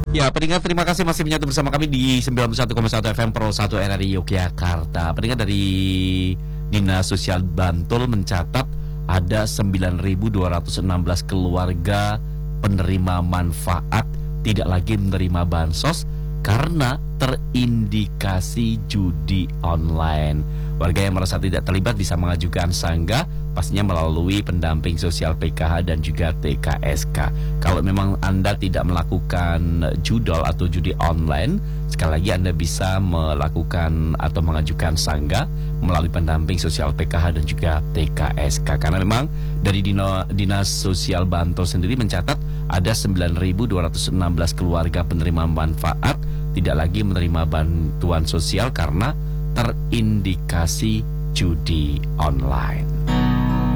Ya, pendengar terima kasih masih menyatu bersama kami di 91,1 FM Pro 1 RRI Yogyakarta. Pendengar dari Dinas Sosial Bantul mencatat ada 9.216 keluarga penerima manfaat tidak lagi menerima bansos karena terindikasi judi online. Warga yang merasa tidak terlibat bisa mengajukan sanggah pastinya melalui pendamping sosial PKH dan juga TKSK. Kalau memang Anda tidak melakukan judol atau judi online, sekali lagi Anda bisa melakukan atau mengajukan sanggah melalui pendamping sosial PKH dan juga TKSK. Karena memang dari Dinas Sosial Bantul sendiri mencatat ada 9.216 keluarga penerima manfaat tidak lagi menerima bantuan sosial karena terindikasi judi online.